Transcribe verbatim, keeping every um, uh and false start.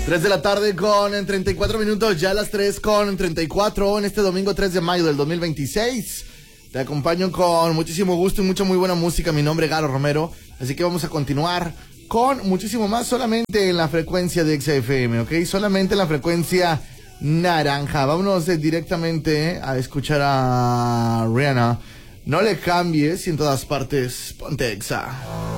tres de la tarde con treinta y cuatro minutos, ya las tres con treinta y cuatro en este domingo tres de mayo del dos mil veintiséis. Te acompaño con muchísimo gusto y mucha muy buena música. Mi nombre es Galo Romero, así que vamos a continuar con muchísimo más solamente en la frecuencia de X F M, ¿ok? Solamente en la frecuencia naranja. Vámonos eh, directamente a escuchar a Rihanna. No le cambies y en todas partes ponte Exa.